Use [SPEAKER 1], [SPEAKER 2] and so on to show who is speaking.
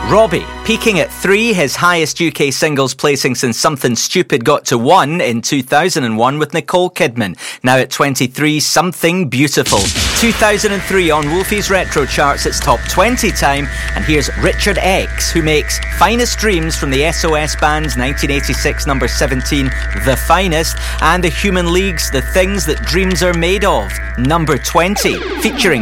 [SPEAKER 1] Robbie, peaking at 3, his highest UK singles placing since Something Stupid got to 1 in 2001 with Nicole Kidman. Now at 23, Something Beautiful. 2003 on Wolfie's Retro Charts, it's top 20 time, and here's Richard X, who makes Finest Dreams from the SOS Band's 1986 number 17, The Finest, and the Human League's The Things That Dreams Are Made Of, number 20, featuring